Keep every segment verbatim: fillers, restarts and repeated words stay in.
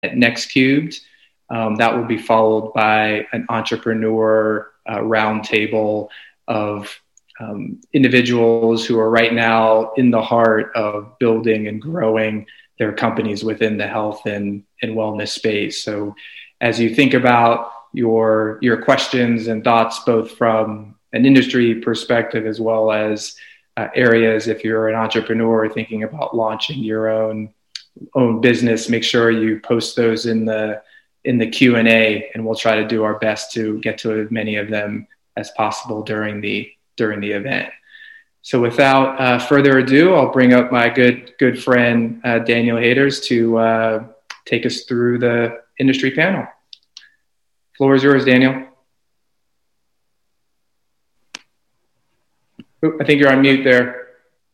at NextCubed. Um, that will be followed by an entrepreneur uh, roundtable of um, individuals who are right now in the heart of building and growing their companies within the health and, and wellness space. So as you think about your, your questions and thoughts, both from an industry perspective as well as uh, areas, if you're an entrepreneur thinking about launching your own own business, make sure you post those in the in the Q and A, and we'll try to do our best to get to as many of them as possible during the during the event. So without uh, further ado, I'll bring up my good good friend uh, Daniel Haters to uh, take us through the industry panel. Floor is yours, Daniel. Ooh, I think you're on mute there.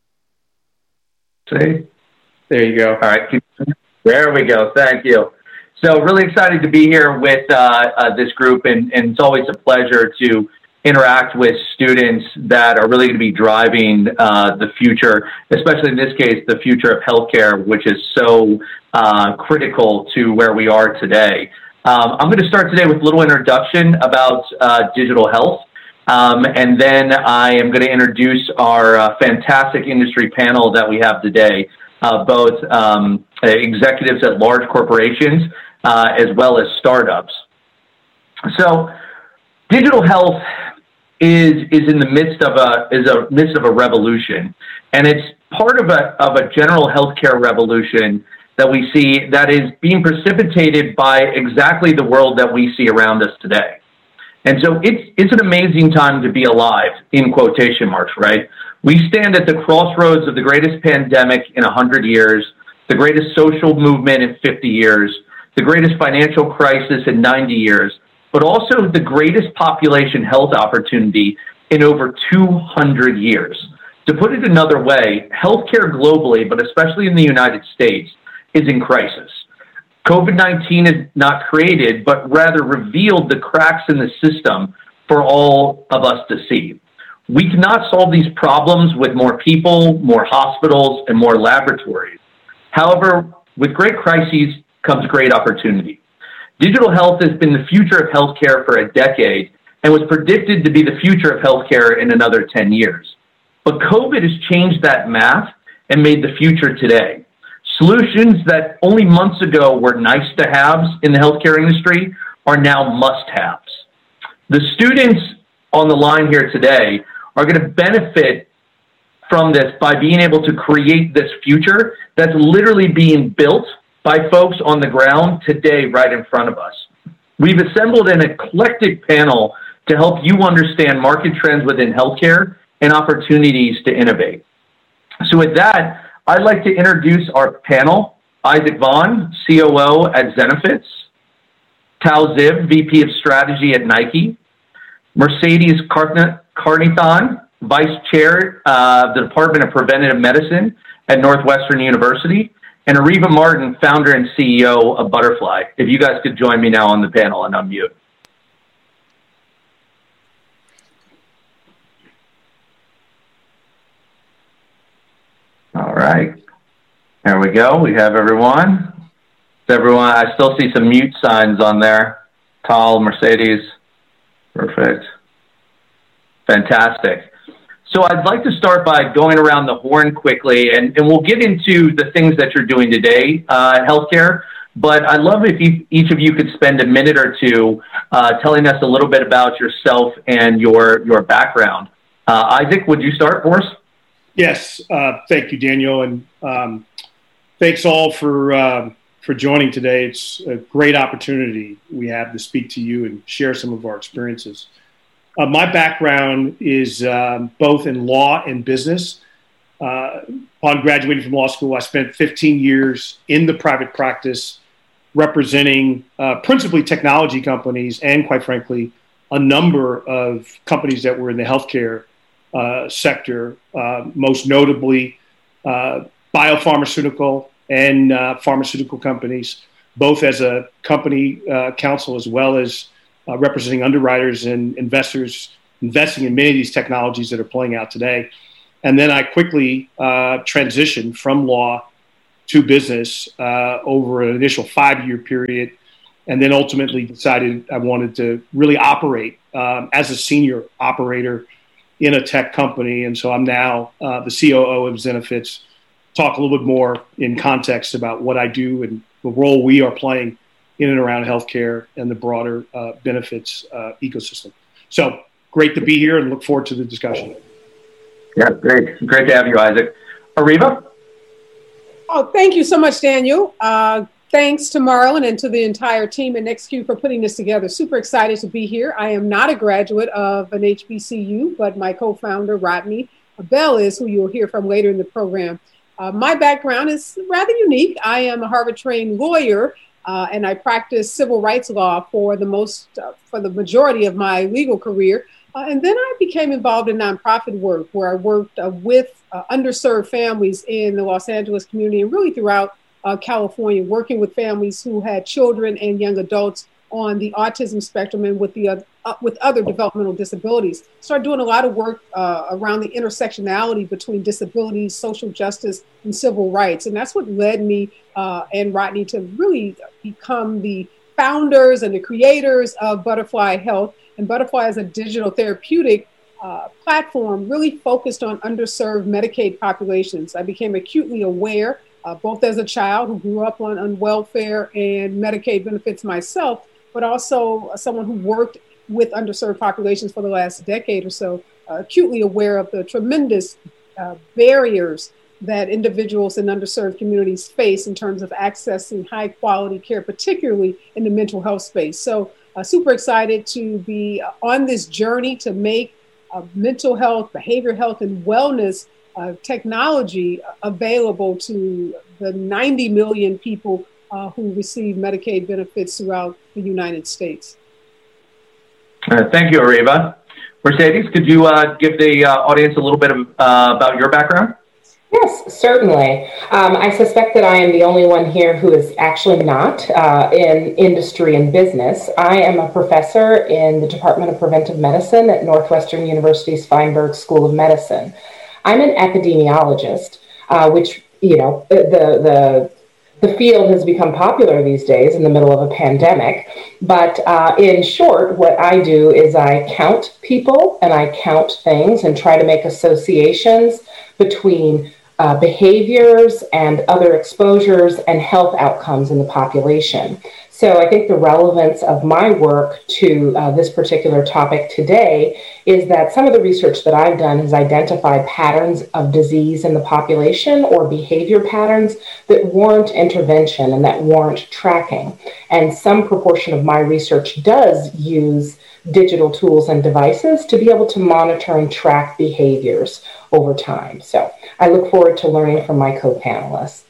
See? There you go. All right. There we go. Thank you. So really excited to be here with uh, uh, this group, and, and it's always a pleasure to interact with students that are really going to be driving uh, the future, especially in this case, the future of healthcare, which is so uh, critical to where we are today. Um, I'm going to start today with a little introduction about uh, digital health. Um, and then I am going to introduce our uh, fantastic industry panel that we have today. Uh, both um, executives at large corporations uh, as well as startups. So, digital health is is in the midst of a is a midst of a revolution, and it's part of a of a general healthcare revolution that we see that is being precipitated by exactly the world that we see around us today. And so, it's it's an amazing time to be alive, in quotation marks, right? We stand at the crossroads of the greatest pandemic in one hundred years, the greatest social movement in fifty years, the greatest financial crisis in ninety years, but also the greatest population health opportunity in over two hundred years. To put it another way, healthcare globally, but especially in the United States, is in crisis. COVID nineteen is not created, but rather revealed the cracks in the system for all of us to see. We cannot solve these problems with more people, more hospitals, and more laboratories. However, with great crises comes great opportunity. Digital health has been the future of healthcare for a decade and was predicted to be the future of healthcare in another ten years. But COVID has changed that math and made the future today. Solutions that only months ago were nice to haves in the healthcare industry are now must haves. The students on the line here today are going to benefit from this by being able to create this future that's literally being built by folks on the ground today right in front of us. We've assembled an eclectic panel to help you understand market trends within healthcare and opportunities to innovate. So with that, I'd like to introduce our panel: Isaac Vaughn, C O O at Zenefits; Tal Ziv, V P of Strategy at Nike; Mercedes Carnathan, Vice Chair of the Department of Preventative Medicine at Northwestern University; and Ariva Martin, Founder and C E O of Butterfly. If you guys could join me now on the panel and unmute. All right, there we go. We have everyone. Everyone, I still see some mute signs on there. Tal, Mercedes, perfect. Fantastic. So I'd like to start by going around the horn quickly, and, and we'll get into the things that you're doing today uh, at healthcare. But I'd love if you, each of you could spend a minute or two uh, telling us a little bit about yourself and your, your background. Uh, Isaac, would you start for us? Yes, uh, thank you, Daniel, and um, thanks all for uh, for joining today. It's a great opportunity we have to speak to you and share some of our experiences. Uh, my background is um, both in law and business. Uh, upon graduating from law school, I spent fifteen years in the private practice representing uh, principally technology companies and, quite frankly, a number of companies that were in the healthcare uh, sector, uh, most notably uh, biopharmaceutical and uh, pharmaceutical companies, both as a company uh, counsel as well as uh, representing underwriters and investors investing in many of these technologies that are playing out today. And then I quickly uh, transitioned from law to business uh, over an initial five-year period, and then ultimately decided I wanted to really operate um, as a senior operator in a tech company. And so I'm now uh, the C O O of Zenefits. Talk a little bit more in context about what I do and the role we are playing in and around healthcare and the broader uh, benefits uh, ecosystem. So great to be here and look forward to the discussion. Yeah, great. Great to have you, Isaac. Ariva? Oh, thank you so much, Daniel. Uh, thanks to Marlon and to the entire team at NextQ for putting this together. Super excited to be here. I am not a graduate of an H B C U, but my co-founder, Rodney Bell, is, who you'll hear from later in the program. Uh, my background is rather unique. I am a Harvard-trained lawyer, uh, and I practiced civil rights law for the most, uh, for the majority of my legal career. Uh, and then I became involved in nonprofit work, where I worked uh, with uh, underserved families in the Los Angeles community and really throughout uh, California, working with families who had children and young adults on the autism spectrum and with the uh, uh, with other developmental disabilities. Started doing a lot of work uh, around the intersectionality between disabilities, social justice, and civil rights. And that's what led me uh, and Rodney to really become the founders and the creators of Butterfly Health. And Butterfly is a digital therapeutic uh, platform really focused on underserved Medicaid populations. I became acutely aware, uh, both as a child who grew up on, on welfare and Medicaid benefits myself, but also someone who worked with underserved populations for the last decade or so, uh, acutely aware of the tremendous uh, barriers that individuals in underserved communities face in terms of accessing high quality care, particularly in the mental health space. So uh, super excited to be on this journey to make uh, mental health, behavioral health, and wellness uh, technology available to the ninety million people uh, who receive Medicaid benefits throughout the United States. Uh, thank you, Ariva. Mercedes, could you uh, give the uh, audience a little bit of, uh, about your background? Yes, certainly. Um, I suspect that I am the only one here who is actually not uh, in industry and business. I am a professor in the Department of Preventive Medicine at Northwestern University's Feinberg School of Medicine. I'm an epidemiologist, uh, which, you know, the, the The field has become popular these days in the middle of a pandemic, but uh, in short, what I do is I count people and I count things and try to make associations between uh, behaviors and other exposures and health outcomes in the population. So I think the relevance of my work to uh, this particular topic today is that some of the research that I've done has identified patterns of disease in the population or behavior patterns that warrant intervention and that warrant tracking. And some proportion of my research does use digital tools and devices to be able to monitor and track behaviors over time. So I look forward to learning from my co-panelists.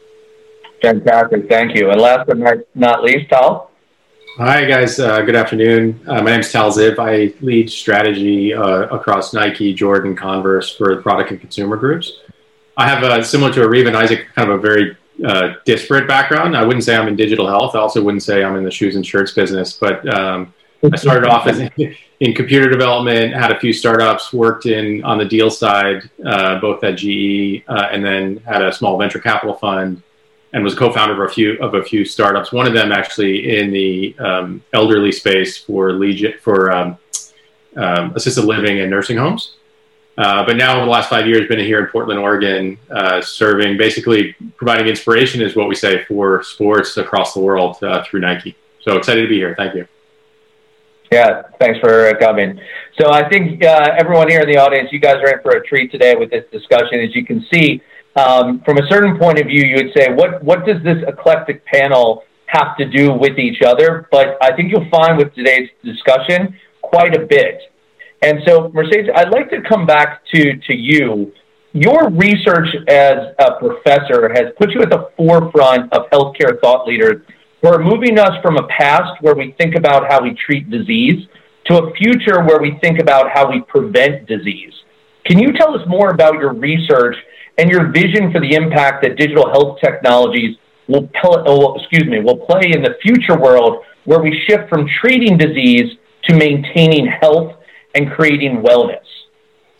Fantastic, thank you. And last but not least, Tal. Hi guys, uh, good afternoon. Uh, my name is Tal Ziv. I lead strategy uh, across Nike, Jordan, Converse for the product and consumer groups. I have, uh, similar to Ariva and Isaac, kind of a very uh, disparate background. I wouldn't say I'm in digital health. I also wouldn't say I'm in the shoes and shirts business, but um, I started off as in computer development, had a few startups, worked in on the deal side, uh, both at G E, uh, and then had a small venture capital fund, and was co-founder of a few of a few startups. One of them actually in the um, elderly space for legion for um, um, assisted living and nursing homes. Uh, but now over the last five years, been here in Portland, Oregon, uh, serving, basically providing inspiration is what we say for sports across the world uh, through Nike. So excited to be here. Thank you. Yeah, thanks for coming. So I think uh, everyone here in the audience, you guys are in for a treat today with this discussion. As you can see, um, from a certain point of view, you would say, what, what does this eclectic panel have to do with each other? But I think you'll find with today's discussion quite a bit. And so, Mercedes, I'd like to come back to, to you. Your research as a professor has put you at the forefront of healthcare thought leaders who are moving us from a past where we think about how we treat disease to a future where we think about how we prevent disease. Can you tell us more about your research and your vision for the impact that digital health technologies will, oh, excuse me, will play in the future world where we shift from treating disease to maintaining health and creating wellness?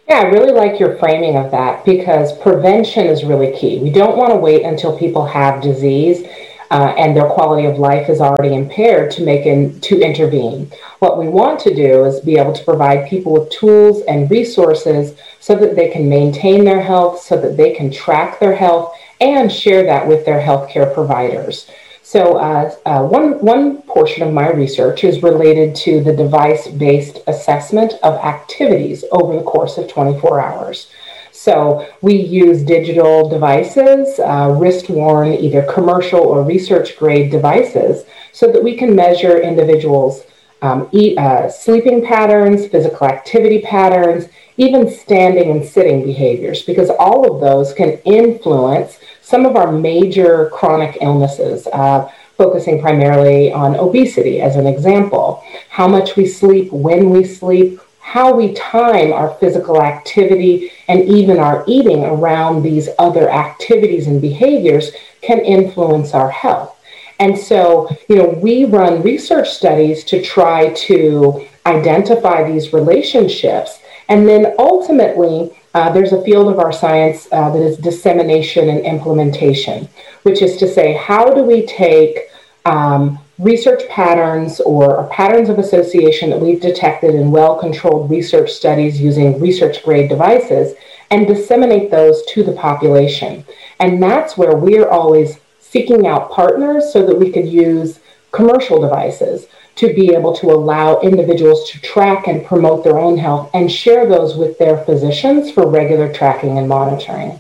Yeah, I really like your framing of that because prevention is really key. We don't want to wait until people have disease uh, and their quality of life is already impaired to make in, to intervene. What we want to do is be able to provide people with tools and resources so that they can maintain their health, so that they can track their health and share that with their healthcare providers. So uh, uh, one, one portion of my research is related to the device-based assessment of activities over the course of twenty-four hours. So we use digital devices, uh, wrist-worn, either commercial or research-grade devices, so that we can measure individuals' um, eat, uh, sleeping patterns, physical activity patterns, even standing and sitting behaviors, because all of those can influence some of our major chronic illnesses, uh, focusing primarily on obesity as an example. How much we sleep, when we sleep, how we time our physical activity, and even our eating around these other activities and behaviors can influence our health. And so, you know, we run research studies to try to identify these relationships. And then ultimately, uh, there's a field of our science uh, that is dissemination and implementation, which is to say, how do we take um, research patterns or, or patterns of association that we've detected in well-controlled research studies using research-grade devices and disseminate those to the population. And that's where we're always seeking out partners so that we could use commercial devices to be able to allow individuals to track and promote their own health and share those with their physicians for regular tracking and monitoring.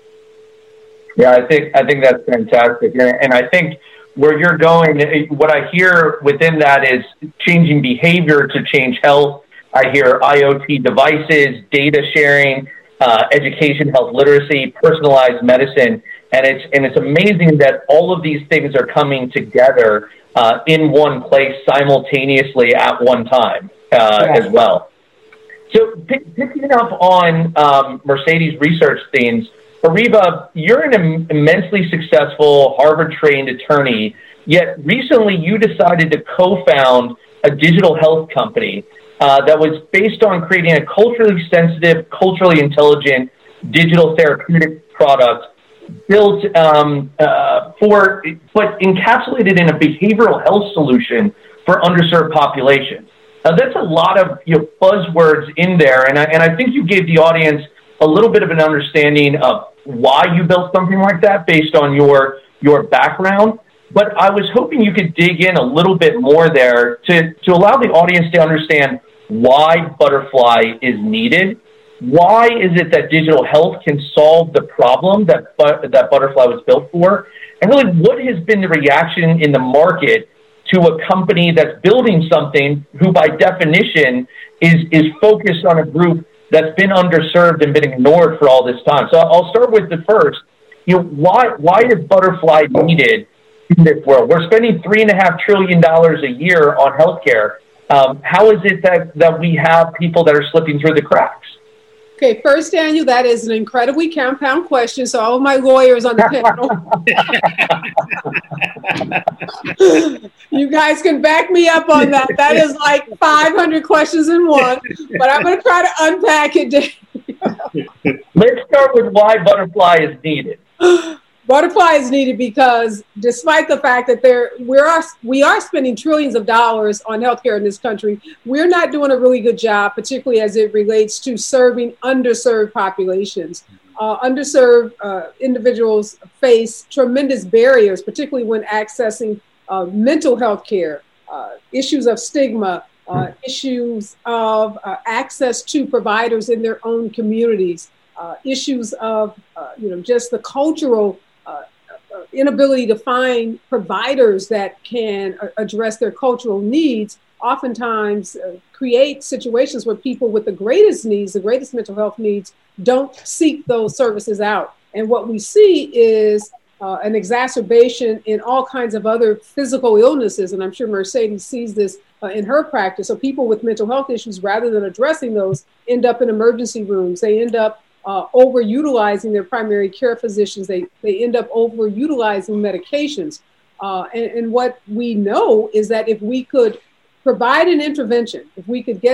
Yeah, I think I think that's fantastic. And I think where you're going, what I hear within that is changing behavior to change health. I hear I O T devices, data sharing, uh, education, health literacy, personalized medicine. And it's, and it's amazing that all of these things are coming together Uh, in one place simultaneously at one time uh, yes. as well. So pick, picking up on um, Mercedes' research themes, Ariva, you're an im- immensely successful Harvard-trained attorney, yet recently you decided to co-found a digital health company uh, that was based on creating a culturally sensitive, culturally intelligent digital therapeutic product built um, uh, for, but encapsulated in a behavioral health solution for underserved populations. Now, that's a lot of you know, buzzwords in there, and I, and I think you gave the audience a little bit of an understanding of why you built something like that based on your, your background, but I was hoping you could dig in a little bit more there to, to allow the audience to understand why Butterfly is needed. Why is it that digital health can solve the problem that that Butterfly was built for? And really, what has been the reaction in the market to a company that's building something who, by definition, is, is focused on a group that's been underserved and been ignored for all this time? So I'll start with the first. You know, why why is Butterfly needed in this world? We're spending three and a half trillion dollars a year on healthcare. Um, how is it that, that we have people that are slipping through the cracks? Okay, first, Daniel, that is an incredibly compound question. So all of my lawyers on the panel, you guys can back me up on that. That is like five hundred questions in one, but I'm going to try to unpack it. Let's start with why Butterfly is needed. Butterfly is needed because despite the fact that there we are we are spending trillions of dollars on healthcare in this country, we're not doing a really good job, particularly as it relates to serving underserved populations. Uh, underserved uh, individuals face tremendous barriers, particularly when accessing uh, mental health care, uh, issues of stigma, uh, issues of uh, access to providers in their own communities, uh, issues of uh, you know just the cultural Uh, inability to find providers that can uh, address their cultural needs, oftentimes uh, create situations where people with the greatest needs, the greatest mental health needs, don't seek those services out. And what we see is uh, an exacerbation in all kinds of other physical illnesses. And I'm sure Mercedes sees this uh, in her practice. So people with mental health issues, rather than addressing those, end up in emergency rooms. They end up Uh, overutilizing their primary care physicians. They, they end up overutilizing medications. Uh, and, and what we know is that if we could provide an intervention, if we could get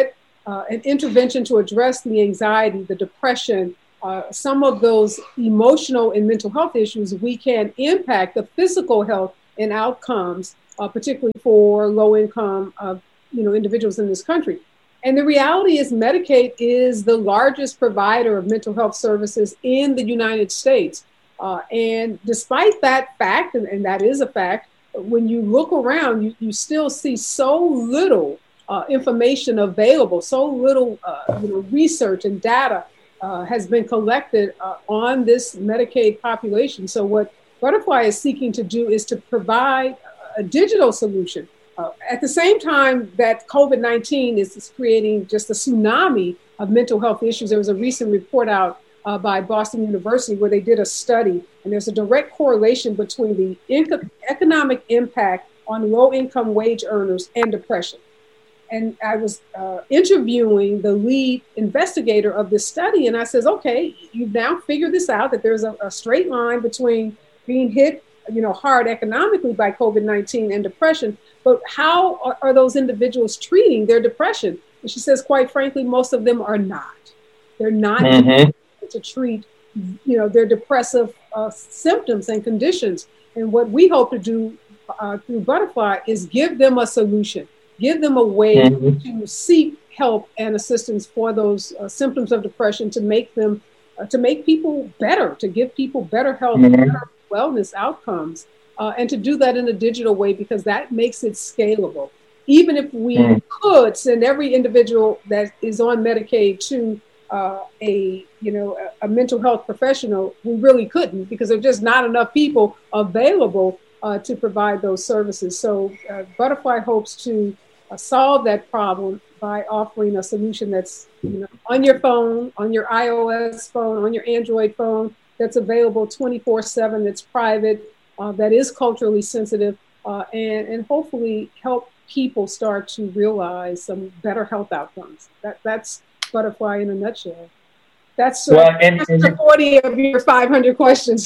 uh, an intervention to address the anxiety, the depression, uh, some of those emotional and mental health issues, we can impact the physical health and outcomes, uh, particularly for low-income uh, you know, individuals in this country. And the reality is Medicaid is the largest provider of mental health services in the United States. Uh, and despite that fact, and, and that is a fact, when you look around, you, you still see so little uh, information available, so little uh, you know, research and data uh, has been collected uh, on this Medicaid population. So what Butterfly is seeking to do is to provide a digital solution. Uh, at the same time that COVID nineteen is, is creating just a tsunami of mental health issues, there was a recent report out uh, by Boston University where they did a study, and there's a direct correlation between the inco- economic impact on low-income wage earners and depression. And I was uh, interviewing the lead investigator of this study, and I says, okay, you've now figured this out, that there's a, a straight line between being hit you know, hard economically by COVID nineteen and depression, but how are, are those individuals treating their depression? And she says, quite frankly, most of them are not. They're not mm-hmm. to treat, you know, their depressive uh, symptoms and conditions. And what we hope to do uh, through Butterfly is give them a solution, give them a way mm-hmm. to seek help and assistance for those uh, symptoms of depression, to make them, uh, to make people better, to give people better health, mm-hmm. better wellness outcomes, uh, and to do that in a digital way, because that makes it scalable. Even if we mm. could send every individual that is on Medicaid to uh, a you know a, a mental health professional, we really couldn't, because there's just not enough people available uh, to provide those services. So uh, Butterfly hopes to uh, solve that problem by offering a solution that's you know on your phone, on your iOS phone, on your Android phone, that's available twenty-four seven, that's private, uh, that is culturally sensitive, uh, and, and hopefully help people start to realize some better health outcomes. That, that's Butterfly in a nutshell. That's, uh, well, and, that's and, forty of your five hundred questions.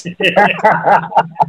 I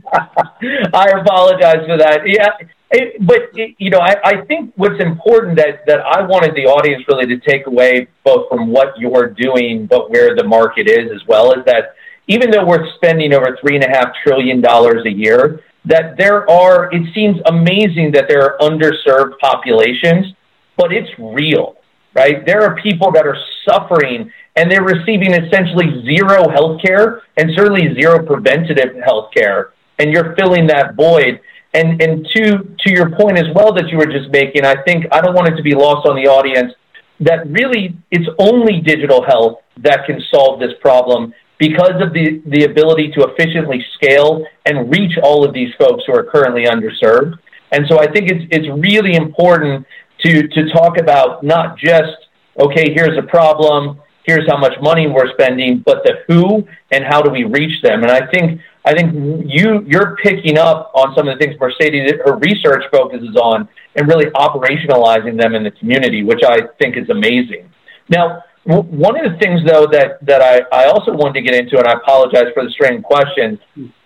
apologize for that. Yeah, it, but, it, you know, I, I think what's important that, that I wanted the audience really to take away, both from what you're doing, but where the market is as well, is that even though we're spending over three and a half trillion dollars a year, that there are, it seems amazing that there are underserved populations, but it's real, right? There are people that are suffering and they're receiving essentially zero health care and certainly zero preventative health care. And you're filling that void. And, and to, to your point as well that you were just making, I think, I don't want it to be lost on the audience that really it's only digital health that can solve this problem, because of the, the ability to efficiently scale and reach all of these folks who are currently underserved. And so I think it's, it's really important to, to talk about not just, okay, here's a problem, here's how much money we're spending, but the who and how do we reach them. And I think, I think you, you're picking up on some of the things Mercedes, her research focuses on, and really operationalizing them in the community, which I think is amazing. Now, one of the things, though, that, that I, I also wanted to get into, and I apologize for the strained questions,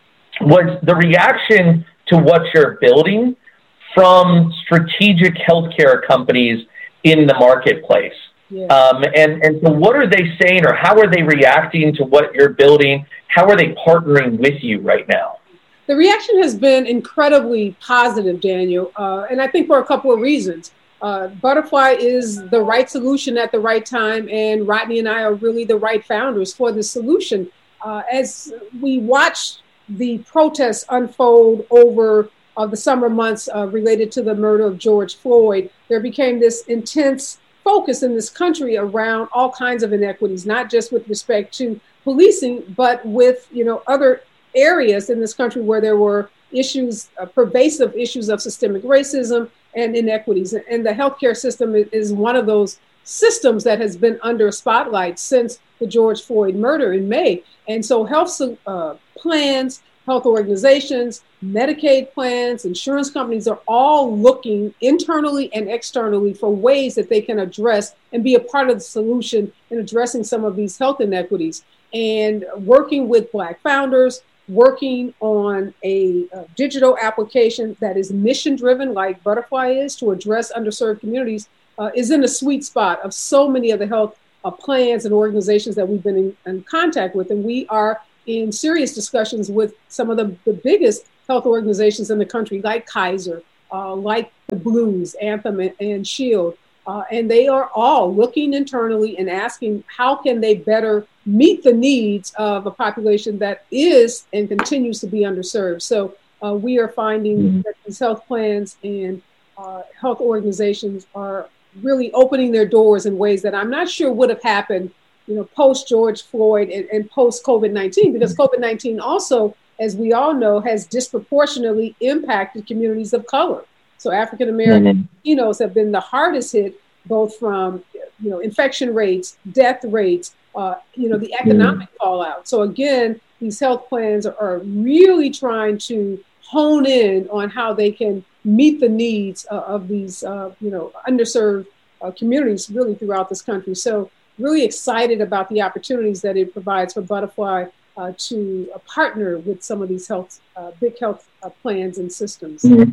was the reaction to what you're building from strategic healthcare companies in the marketplace. Yeah. Um, and, and so what are they saying, or how are they reacting to what you're building? How are they partnering with you right now? The reaction has been incredibly positive, Daniel, uh, and I think for a couple of reasons. Uh, Butterfly is the right solution at the right time, and Rodney and I are really the right founders for the solution. Uh, as we watch the protests unfold over uh, the summer months uh, related to the murder of George Floyd, there became this intense focus in this country around all kinds of inequities, not just with respect to policing, but with you know other areas in this country where there were issues, uh, pervasive issues of systemic racism and inequities. And the healthcare system is one of those systems that has been under a spotlight since the George Floyd murder in May. And so health uh, plans, health organizations, Medicaid plans, insurance companies are all looking internally and externally for ways that they can address and be a part of the solution in addressing some of these health inequities. And working with Black founders, working on a, a digital application that is mission driven like Butterfly is to address underserved communities uh, is in the sweet spot of so many of the health uh, plans and organizations that we've been in, in contact with. And we are in serious discussions with some of the, the biggest health organizations in the country, like Kaiser, uh, like the Blues, Anthem, and, and Shield. Uh, and they are all looking internally and asking how can they better meet the needs of a population that is and continues to be underserved. So uh, we are finding mm-hmm. that these health plans and uh, health organizations are really opening their doors in ways that I'm not sure would have happened, you know, post George Floyd and, and post COVID nineteen, because COVID nineteen also, as we all know, has disproportionately impacted communities of color. So African American mm-hmm. Latinos have been the hardest hit, both from, you know, infection rates, death rates, uh, you know, the economic mm-hmm. fallout. So again, these health plans are, are really trying to hone in on how they can meet the needs uh, of these, uh, you know, underserved uh, communities really throughout this country. So really excited about the opportunities that it provides for Butterfly uh, to uh, partner with some of these health, uh, big health uh, plans and systems. Mm-hmm.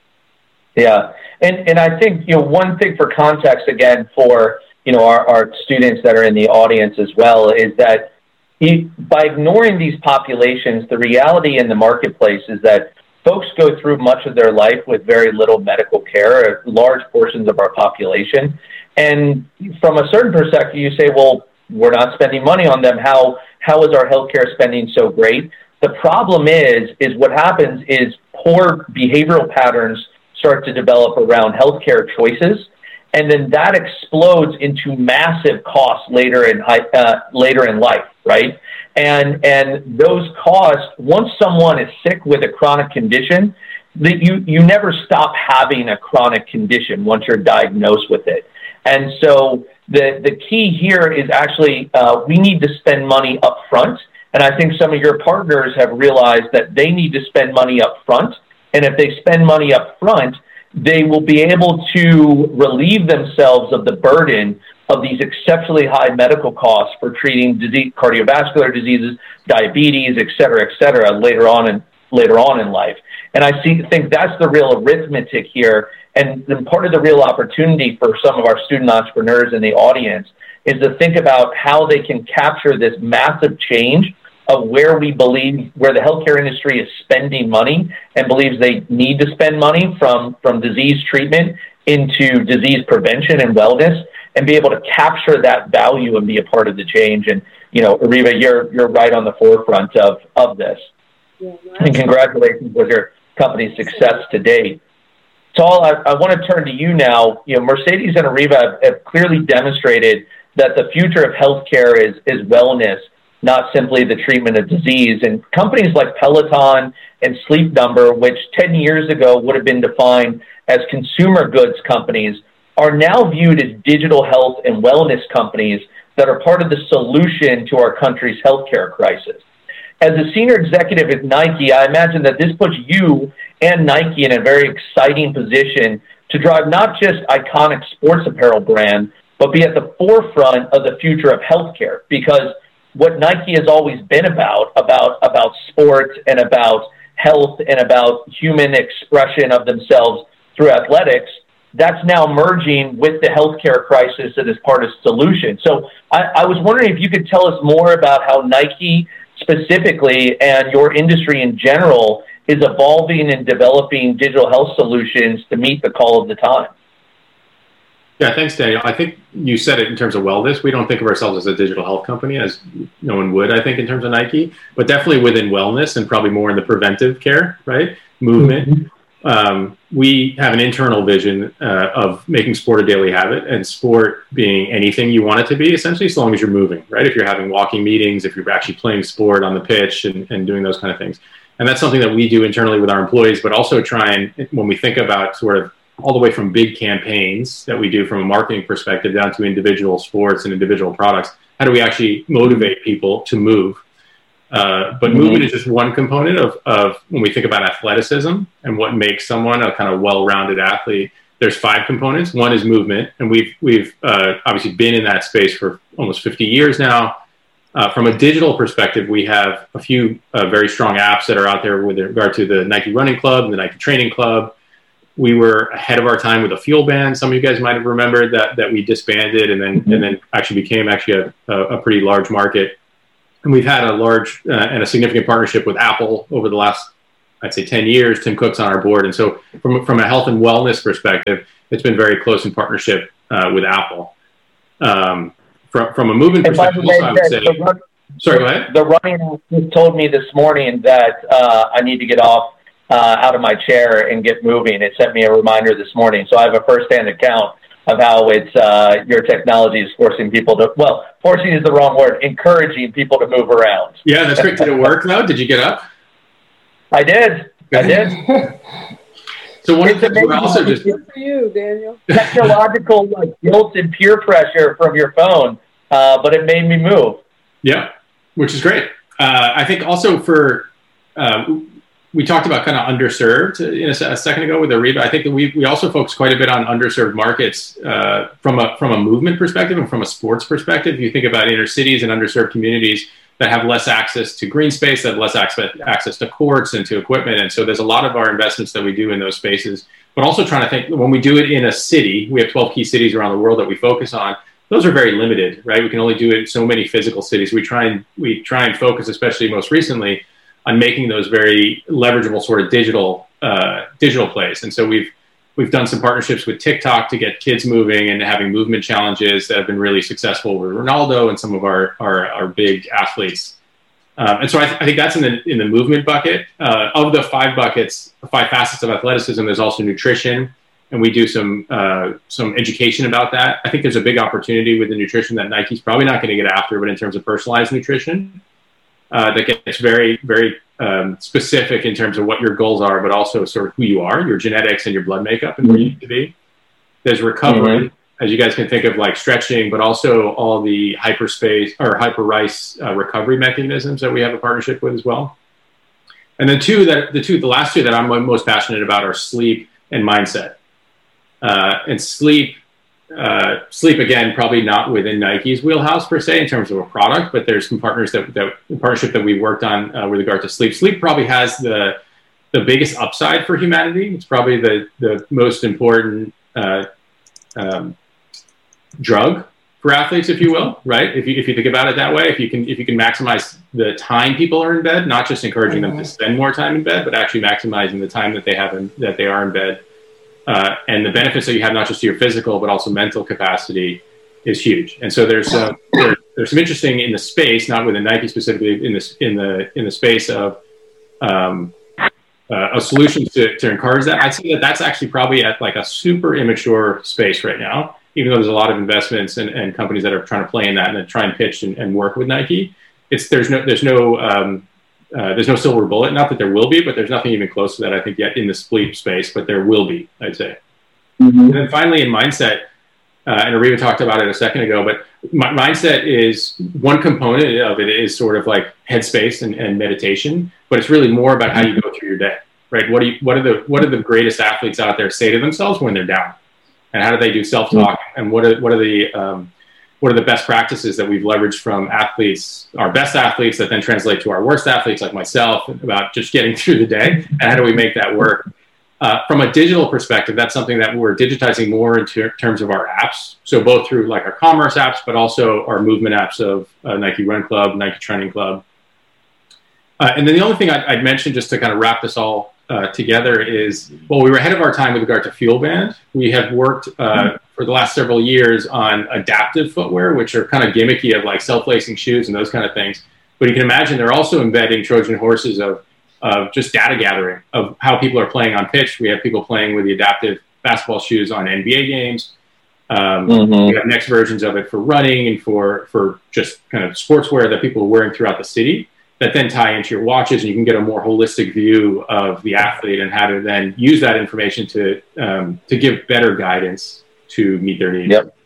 Yeah, and and I think, you know, one thing for context again for, you know, our, our students that are in the audience as well is that he, by ignoring these populations, the reality in the marketplace is that folks go through much of their life with very little medical care, large portions of our population. And from a certain perspective, you say, well, we're not spending money on them. How how is our healthcare spending so great? The problem is, is what happens is poor behavioral patterns start to develop around healthcare choices, and then that explodes into massive costs later in uh, later in life, right? And and those costs, once someone is sick with a chronic condition, that you you never stop having a chronic condition once you're diagnosed with it. And so the the key here is actually uh, we need to spend money up front, and I think some of your partners have realized that they need to spend money up front. And if they spend money up front, they will be able to relieve themselves of the burden of these exceptionally high medical costs for treating disease, cardiovascular diseases, diabetes, et cetera, et cetera, later on in, later on in life. And I see, think that's the real arithmetic here. And then part of the real opportunity for some of our student entrepreneurs in the audience is to think about how they can capture this massive change of where we believe, where the healthcare industry is spending money and believes they need to spend money from, from disease treatment into disease prevention and wellness, and be able to capture that value and be a part of the change. And, you know, Ariva, you're, you're right on the forefront of, of this. Yeah, and congratulations with your company's success to date. Saul, I, I want to turn to you now. You know, Mercedes and Ariva have, have clearly demonstrated that the future of healthcare is, is wellness, not simply the treatment of disease. And companies like Peloton and Sleep Number, which ten years ago would have been defined as consumer goods companies, are now viewed as digital health and wellness companies that are part of the solution to our country's healthcare crisis. As a senior executive at Nike, I imagine that this puts you and Nike in a very exciting position to drive not just iconic sports apparel brand, but be at the forefront of the future of healthcare. Because what Nike has always been about, about, about sports and about health and about human expression of themselves through athletics, that's now merging with the healthcare crisis that is part of the solution. So I, I was wondering if you could tell us more about how Nike specifically and your industry in general is evolving and developing digital health solutions to meet the call of the time. Yeah, thanks, Daniel. I think you said it in terms of wellness. We don't think of ourselves as a digital health company, as no one would, I think, in terms of Nike, but definitely within wellness and probably more in the preventive care, right? Movement. Mm-hmm. Um, we have an internal vision uh, of making sport a daily habit, and sport being anything you want it to be, essentially, as long as you're moving, right? If you're having walking meetings, if you're actually playing sport on the pitch and, and doing those kind of things. And that's something that we do internally with our employees, but also try and, when we think about sort of all the way from big campaigns that we do from a marketing perspective down to individual sports and individual products, how do we actually motivate people to move? Uh, but mm-hmm. movement is just one component of, of when we think about athleticism and what makes someone a kind of well-rounded athlete. There's five components. One is movement, and we've we've uh, obviously been in that space for almost fifty years now. Uh, from a digital perspective, we have a few uh, very strong apps that are out there with regard to the Nike Running Club and the Nike Training Club. we were ahead of our time with a fuel band. Some of you guys might have remembered that that we disbanded and then mm-hmm. and then actually became actually a, a, a pretty large market. And we've had a large uh, and a significant partnership with Apple over the last, I'd say, ten years. Tim Cook's on our board. And so from, from a health and wellness perspective, it's been very close in partnership uh, with Apple. Um, from, from a movement and perspective, also, I would say, run, sorry, go ahead. The running just told me this morning that uh, I need to get off uh, out of my chair and get moving. It sent me a reminder this morning. So I have a firsthand account of how it's uh, your technology is forcing people to, well, forcing is the wrong word, encouraging people to move around. Yeah, that's great. Did it work though? Did you get up? I did. I did. So one of the things we're also just good for you, Daniel. Technological like guilt and peer pressure from your phone, uh, but it made me move. Yeah, which is great. Uh, I think also for uh, we talked about kind of underserved in a, a second ago with Ariba. I think that we we also focus quite a bit on underserved markets uh, from a from a movement perspective and from a sports perspective. If you think about inner cities and underserved communities that have less access to green space, that have less access, access to courts and to equipment. And so there's a lot of our investments that we do in those spaces, but also trying to think when we do it in a city, we have twelve key cities around the world that we focus on. Those are very limited, right? We can only do it in so many physical cities. We try and we try and focus, especially most recently, on making those very leverageable sort of digital uh, digital plays. And so we've we've done some partnerships with TikTok to get kids moving and having movement challenges that have been really successful with Ronaldo and some of our our, our big athletes. Um, and so I, th- I think that's in the in the movement bucket. Uh, of the five buckets, the five facets of athleticism, there's also nutrition, and we do some uh, some education about that. I think there's a big opportunity with the nutrition that Nike's probably not going to get after, but in terms of personalized nutrition, uh, that gets very, very um, specific in terms of what your goals are, but also sort of who you are, your genetics and your blood makeup and where you need to be. There's recovery, mm-hmm. as you guys can think of like stretching, but also all the hyperspace or hyper-rice uh, recovery mechanisms that we have a partnership with as well. And then two that the two, the last two that I'm most passionate about are sleep and mindset. Uh, and sleep, uh, sleep again, probably not within Nike's wheelhouse per se in terms of a product, but there's some partners that, that partnership that we've worked on uh, with regard to sleep. Sleep probably has the the biggest upside for humanity. It's probably the the most important uh, um, drug for athletes, if you will, right? If you if you think about it that way, if you can if you can maximize the time people are in bed, not just encouraging mm-hmm. them to spend more time in bed, but actually maximizing the time that they have in, that they are in bed. Uh, and the benefits that you have, not just to your physical, but also mental capacity, is huge. And so there's uh, there, there's some interesting in the space, not within Nike specifically, in this in the in the space of um, uh, a solution to, to encourage that. I'd say that that's actually probably at like a super immature space right now, even though there's a lot of investments and, and companies that are trying to play in that and then try and pitch and, and work with Nike. It's there's no there's no um, Uh, there's no silver bullet. Not that there will be, but there's nothing even close to that, I think, yet in the sleep space, but there will be, I'd say. Mm-hmm. And then finally in mindset, uh, and Ariba talked about it a second ago, but m- mindset is one component of it is sort of like headspace and, and meditation, but it's really more about how you go through your day, right? What do you, what are the, what are the greatest athletes out there say to themselves when they're down? And how do they do self-talk? Mm-hmm. And what are, what are the, um, what are the best practices that we've leveraged from athletes, our best athletes, that then translate to our worst athletes like myself about just getting through the day, and how do we make that work? Uh, from a digital perspective, that's something that we're digitizing more in ter- terms of our apps. So both through like our commerce apps, but also our movement apps of uh, Nike Run Club, Nike Training Club. Uh, and then the only thing I'd, I'd mention just to kind of wrap this all uh, together is, well, we were ahead of our time with regard to Fuel Band. We have worked uh, for the last several years on adaptive footwear, which are kind of gimmicky of like self-lacing shoes and those kind of things. But you can imagine they're also embedding Trojan horses of, of just data gathering of how people are playing on pitch. We have people playing with the adaptive basketball shoes on N B A games. Um, mm-hmm. We have next versions of it for running and for, for just kind of sportswear that people are wearing throughout the city that then tie into your watches, and you can get a more holistic view of the athlete and how to then use that information to um, to give better guidance to meet their needs. Yep.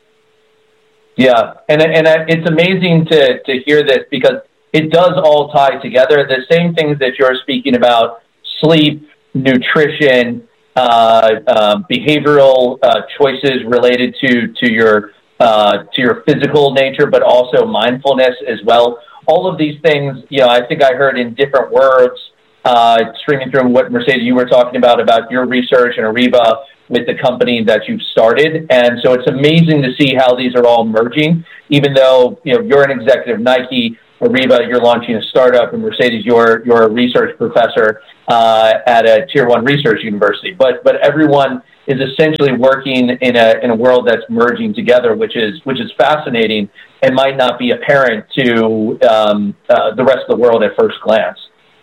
Yeah, and and it's amazing to to hear this because it does all tie together. The same things that you're speaking about: sleep, nutrition, uh, uh, behavioral uh, choices related to to your uh, to your physical nature, but also mindfulness as well. All of these things, you know, I think I heard in different words uh, streaming through what Mercedes, you were talking about, about your research and Ariba with the company that you've started. And so it's amazing to see how these are all merging, even though, you know, you're an executive Nike, Ariba, you're launching a startup, and Mercedes, you're, you're a research professor uh, at a tier one research university. But, but everyone is essentially working in a, in a world that's merging together, which is, which is fascinating and might not be apparent to um, uh, the rest of the world at first glance.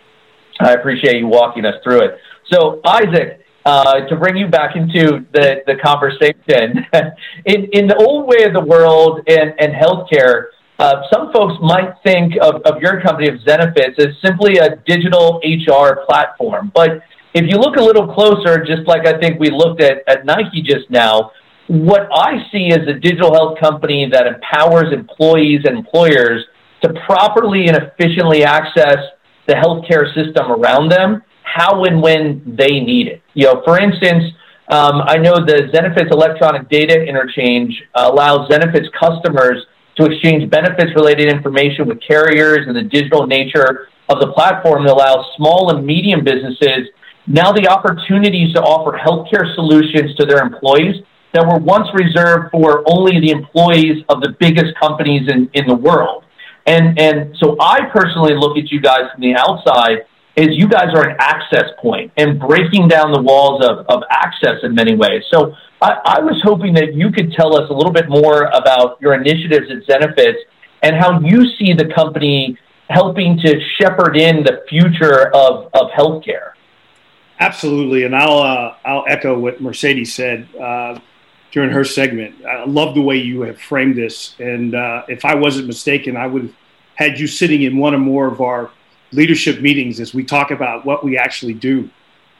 I appreciate you walking us through it. So, Isaac, uh, to bring you back into the, the conversation, in, in the old way of the world and, and healthcare, uh, some folks might think of, of your company, of Zenefits, as simply a digital H R platform. But if you look a little closer, just like I think we looked at, at Nike just now, what I see is a digital health company that empowers employees and employers to properly and efficiently access the healthcare system around them, how and when they need it. You know, for instance, um, I know the Zenefits electronic data interchange uh, allows Zenefits customers to exchange benefits-related information with carriers, and the digital nature of the platform that allows small and medium businesses now the opportunities to offer healthcare solutions to their employees that were once reserved for only the employees of the biggest companies in, in the world. And, and so I personally look at you guys from the outside as you guys are an access point and breaking down the walls of, of access in many ways. So I, I was hoping that you could tell us a little bit more about your initiatives at Zenefits and how you see the company helping to shepherd in the future of, of healthcare. Absolutely, and I'll uh, I'll echo what Mercedes said uh, during her segment. I love the way you have framed this, and uh, if I wasn't mistaken, I would have had you sitting in one or more of our leadership meetings as we talk about what we actually do.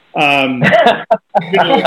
Um, you know,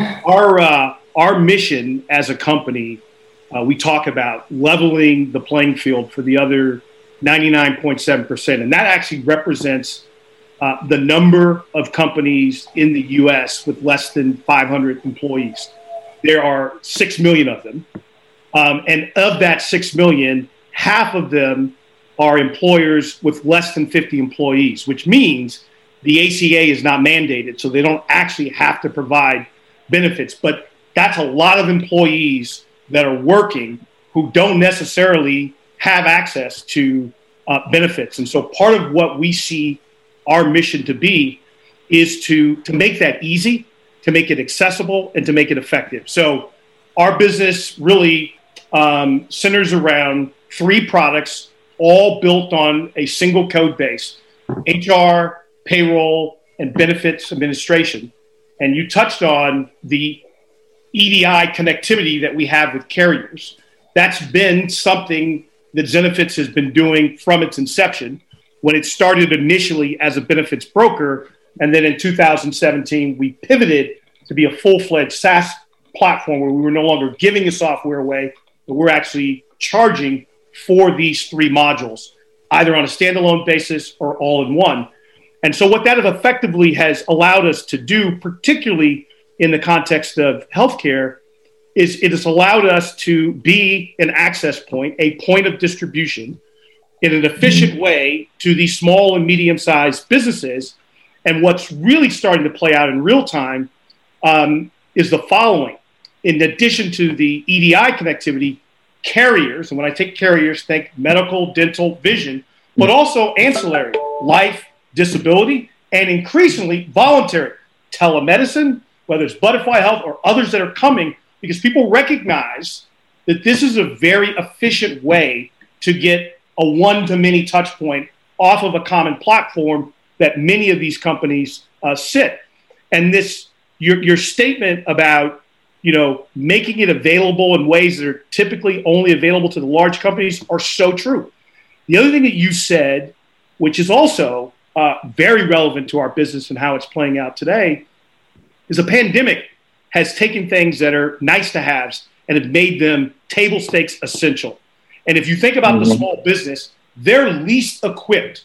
our uh, our mission as a company, uh, we talk about leveling the playing field for the other ninety-nine point seven percent, and that actually represents Uh, the number of companies in the U S with less than five hundred employees. There are six million of them. Um, and of that six million, half of them are employers with less than fifty employees, which means the A C A is not mandated, so they don't actually have to provide benefits. But that's a lot of employees that are working who don't necessarily have access to uh, benefits. And so part of what we see our mission to be is to, to make that easy, to make it accessible, and to make it effective. So our business really um, centers around three products, all built on a single code base: H R, payroll, and benefits administration. And you touched on the E D I connectivity that we have with carriers. That's been something that Zenefits has been doing from its inception, when it started initially as a benefits broker. And then in two thousand seventeen, we pivoted to be a full-fledged SaaS platform where we were no longer giving the software away, but we're actually charging for these three modules, either on a standalone basis or all in one. And so what that effectively has allowed us to do, particularly in the context of healthcare, is it has allowed us to be an access point, a point of distribution in an efficient way to these small and medium-sized businesses. And what's really starting to play out in real time um, is the following. In addition to the E D I connectivity, carriers, and when I take carriers, think medical, dental, vision, but also ancillary, life, disability, and increasingly voluntary telemedicine, whether it's Butterfly Health or others that are coming, because people recognize that this is a very efficient way to get a one-to-many touch point off of a common platform that many of these companies uh, sit. And this, your, your statement about, you know, making it available in ways that are typically only available to the large companies are so true. The other thing that you said, which is also uh, very relevant to our business and how it's playing out today, is a pandemic has taken things that are nice to haves and have made them table stakes essential. And if you think about mm-hmm. the small business, they're least equipped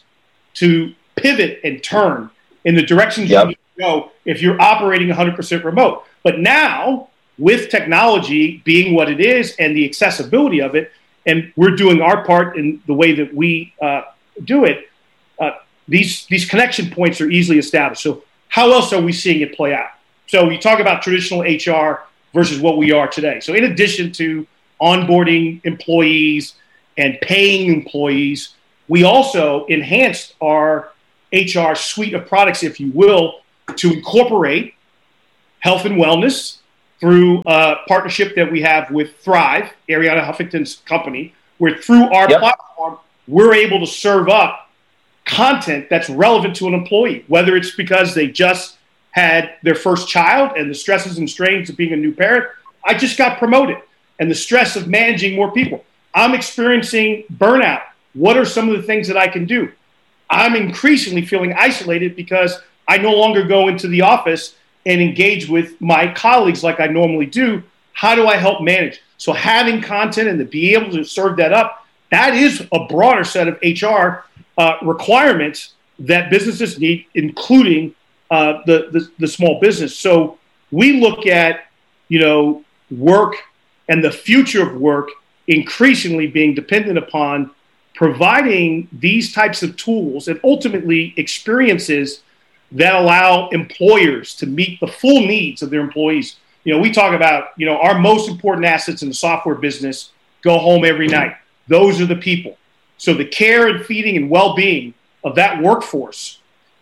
to pivot and turn in the directions yep. you need to go if you're operating one hundred percent remote. But now, with technology being what it is and the accessibility of it, and we're doing our part in the way that we uh, do it, uh, these, these connection points are easily established. So how else are we seeing it play out? So you talk about traditional H R versus what we are today. So in addition to onboarding employees and paying employees, we also enhanced our H R suite of products, if you will, to incorporate health and wellness through a partnership that we have with Thrive, Arianna Huffington's company, where through our yep. platform, we're able to serve up content that's relevant to an employee, whether it's because they just had their first child and the stresses and strains of being a new parent. I just got promoted and the stress of managing more people. I'm experiencing burnout. What are some of the things that I can do? I'm increasingly feeling isolated because I no longer go into the office and engage with my colleagues like I normally do. How do I help manage? So having content and to be able to serve that up, that is a broader set of H R uh, requirements that businesses need, including uh, the, the the small business. So we look at, you know, work and the future of work increasingly being dependent upon providing these types of tools and ultimately experiences that allow employers to meet the full needs of their employees. You know, we talk about, you know, our most important assets in the software business go home every night. Those are the people. So the care and feeding and well-being of that workforce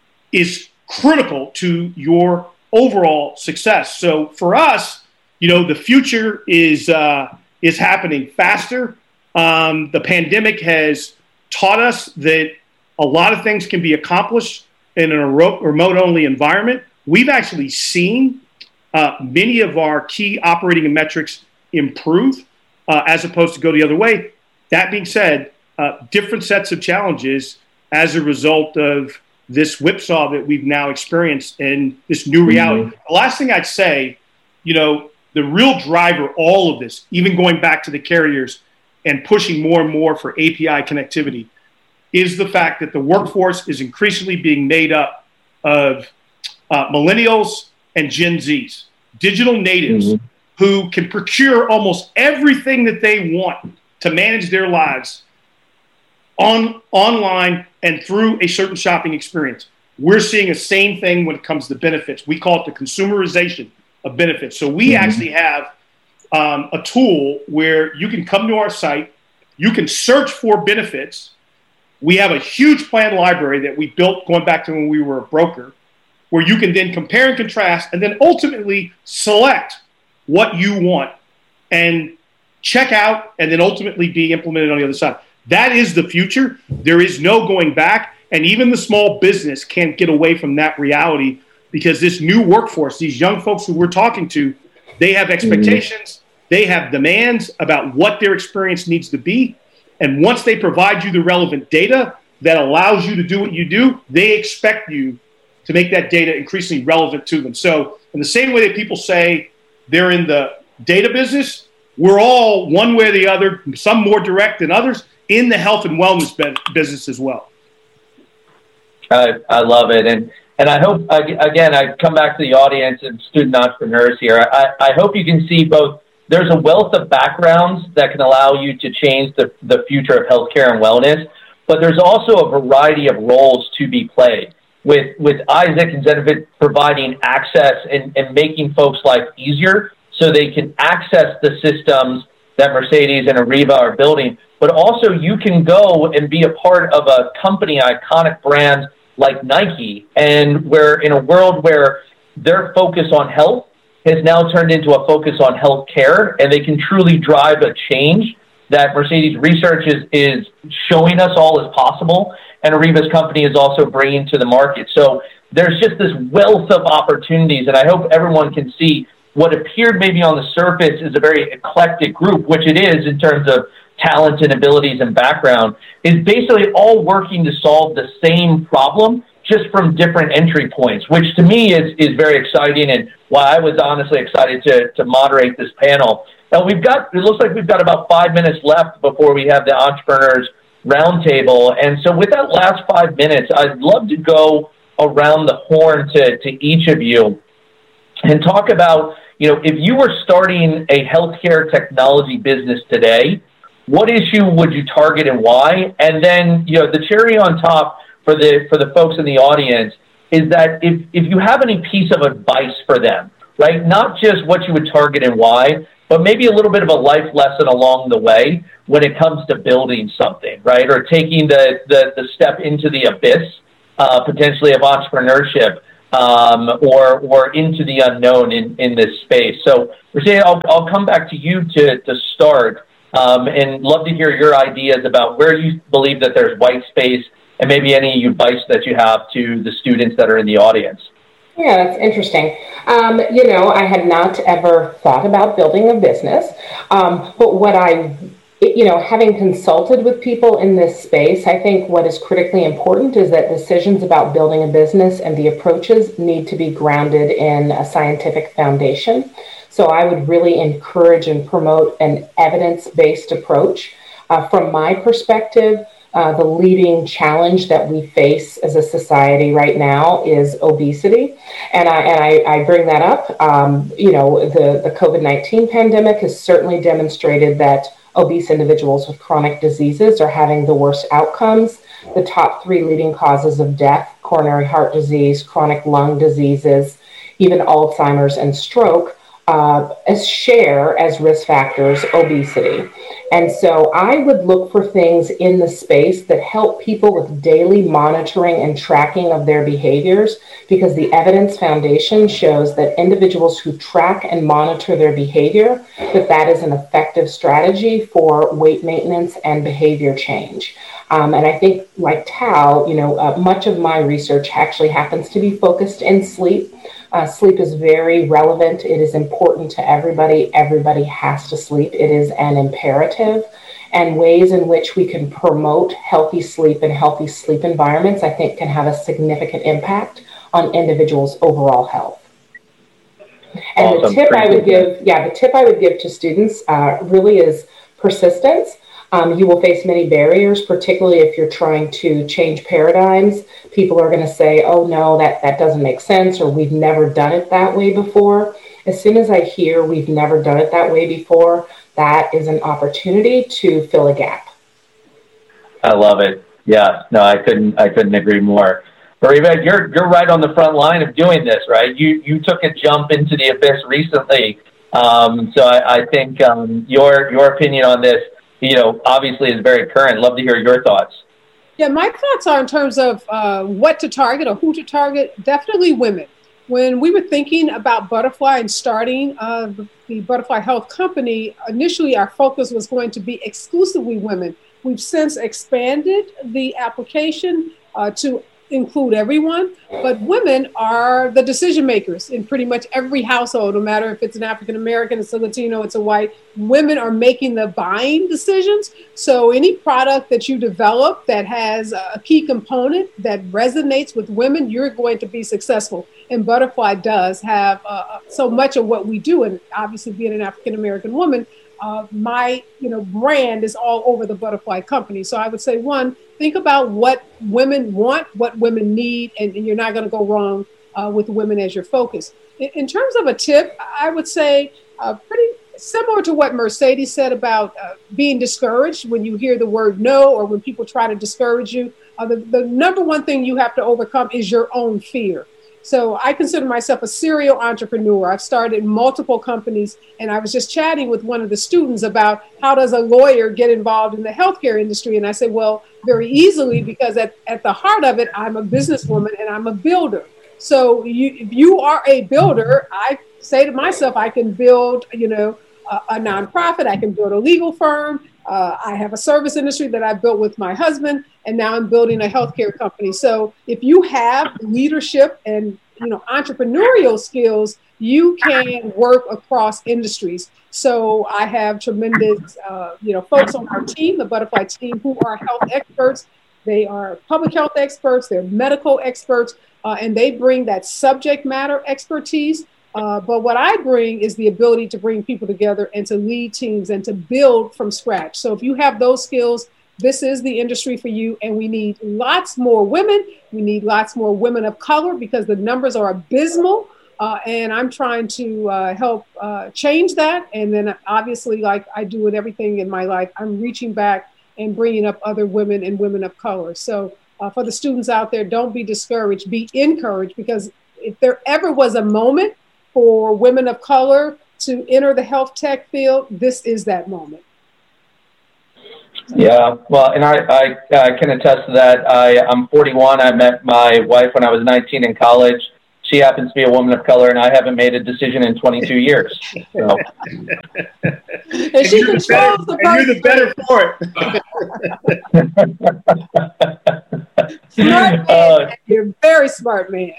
is critical to your overall success. So for us, you know, the future is uh, is happening faster. Um, the pandemic has taught us that a lot of things can be accomplished in a remote-only environment. We've actually seen uh, many of our key operating metrics improve uh, as opposed to go the other way. That being said, uh, different sets of challenges as a result of this whipsaw that we've now experienced and this new reality. Mm-hmm. The last thing I'd say, you know, the real driver, all of this, even going back to the carriers and pushing more and more for A P I connectivity, is the fact that the workforce is increasingly being made up of uh, millennials and Gen Zs, digital natives mm-hmm. who can procure almost everything that they want to manage their lives on online and through a certain shopping experience. We're seeing the same thing when it comes to benefits. We call it the consumerization of benefits. So we mm-hmm. actually have um, a tool where you can come to our site, you can search for benefits. We have a huge plan library that we built going back to when we were a broker, where you can then compare and contrast and then ultimately select what you want and check out and then ultimately be implemented on the other side. That is the future. There is no going back. And even the small business can't get away from that reality because this new workforce, these young folks who we're talking to, they have expectations, mm-hmm. they have demands about what their experience needs to be. And once they provide you the relevant data that allows you to do what you do, they expect you to make that data increasingly relevant to them. So in the same way that people say they're in the data business, we're all one way or the other, some more direct than others, in the health and wellness business as well. I, I love it. And and I hope, again, I come back to the audience and student entrepreneurs here. I, I hope you can see both. There's a wealth of backgrounds that can allow you to change the, the future of healthcare and wellness, but there's also a variety of roles to be played. With with Isaac and Zenefit providing access and, and making folks' life easier so they can access the systems that Mercedes and Arriva are building, but also you can go and be a part of a company, iconic brand like Nike, and where in a world where their focus on health has now turned into a focus on healthcare, and they can truly drive a change that Mercedes research is, is showing us all is possible, and Arriva's company is also bringing to the market. So there's just this wealth of opportunities, and I hope everyone can see what appeared maybe on the surface is a very eclectic group, which it is in terms of talent and abilities and background, is basically all working to solve the same problem, just from different entry points, which to me is, is very exciting and why I was honestly excited to, to moderate this panel. Now we've got, it looks like we've got about five minutes left before we have the Entrepreneurs Roundtable. And so with that last five minutes, I'd love to go around the horn to, to each of you and talk about, you know, if you were starting a healthcare technology business today, what issue would you target and why? And then, you know, the cherry on top for the for the folks in the audience is that if, if you have any piece of advice for them, right, not just what you would target and why, but maybe a little bit of a life lesson along the way when it comes to building something, right, or taking the, the, the step into the abyss, uh, potentially of entrepreneurship, um, or or into the unknown in, in this space. So, Mercedes, I'll, I'll come back to you to, to start, um, and love to hear your ideas about where you believe that there's white space and maybe any advice that you have to the students that are in the audience. Yeah, that's interesting. Um, you know, I had not ever thought about building a business, um, but what I, you know, having consulted with people in this space, I think what is critically important is that decisions about building a business and the approaches need to be grounded in a scientific foundation. So I would really encourage and promote an evidence-based approach. Uh, from my perspective, Uh, the leading challenge that we face as a society right now is obesity. And I, and I, I bring that up. Um, you know, the, the COVID nineteen pandemic has certainly demonstrated that obese individuals with chronic diseases are having the worst outcomes. The top three leading causes of death, coronary heart disease, chronic lung diseases, even Alzheimer's and stroke, uh, as share as risk factors obesity. And so I would look for things in the space that help people with daily monitoring and tracking of their behaviors, because the evidence foundation shows that individuals who track and monitor their behavior, that that is an effective strategy for weight maintenance and behavior change. Um, and I think, like Tal, you know, uh, much of my research actually happens to be focused in sleep. Uh, sleep is very relevant. It is important to everybody. Everybody has to sleep. It is an imperative. And ways in which we can promote healthy sleep and healthy sleep environments, I think, can have a significant impact on individuals' overall health. And awesome. the tip Pretty I would good. give, yeah, the tip I would give to students uh, really is persistence. Um, you will face many barriers, particularly if you're trying to change paradigms. People are going to say, oh, no, that, that doesn't make sense, or we've never done it that way before. As soon as I hear we've never done it that way before, that is an opportunity to fill a gap. I love it. Yeah, no, I couldn't I couldn't agree more. Mariva, you're you're right on the front line of doing this, right? You you took a jump into the abyss recently. Um, so I, I think um, your your opinion on this, you know, obviously is very current. Love to hear your thoughts. Yeah, my thoughts are in terms of uh, what to target or who to target, definitely women. When we were thinking about Butterfly and starting uh, the Butterfly Health Company, initially our focus was going to be exclusively women. We've since expanded the application uh, to include everyone, but women are the decision makers in pretty much every household, no matter if it's an African American, it's a Latino, it's a white. Women are making the buying decisions. So any product that you develop that has a key component that resonates with women, you're going to be successful. And Butterfly does have uh, so much of what we do, and obviously being an African American woman, Uh, my, you know, brand is all over the Butterfly Company. So I would say, one, think about what women want, what women need, and, and you're not going to go wrong uh, with women as your focus. In, in terms of a tip, I would say uh, pretty similar to what Mercedes said about uh, being discouraged when you hear the word no, or when people try to discourage you. Uh, the, the number one thing you have to overcome is your own fear. So I consider myself a serial entrepreneur. I've started multiple companies, and I was just chatting with one of the students about how does a lawyer get involved in the healthcare industry? And I said, well, very easily, because at, at the heart of it, I'm a businesswoman and I'm a builder. So you, if you are a builder, I say to myself, I can build, you know, a, a nonprofit, I can build a legal firm. Uh, I have a service industry that I built with my husband, and now I'm building a healthcare company. So if you have leadership and, you know, entrepreneurial skills, you can work across industries. So I have tremendous, uh, you know, folks on our team, the Butterfly team, who are health experts. They are public health experts, they're medical experts, uh, and they bring that subject matter expertise. Uh, but what I bring is the ability to bring people together and to lead teams and to build from scratch. So if you have those skills, this is the industry for you. And we need lots more women. We need lots more women of color, because the numbers are abysmal. Uh, and I'm trying to uh, help uh, change that. And then obviously, like I do with everything in my life, I'm reaching back and bringing up other women and women of color. So uh, for the students out there, don't be discouraged, be encouraged, because if there ever was a moment for women of color to enter the health tech field, this is that moment. Yeah, well, and I, I, I can attest to that. I, I'm forty-one. I met my wife when I was nineteen in college. She happens to be a woman of color, and I haven't made a decision in twenty-two years. So. And she controls the and you're the better for it. Smart man. Uh, you're a very smart man.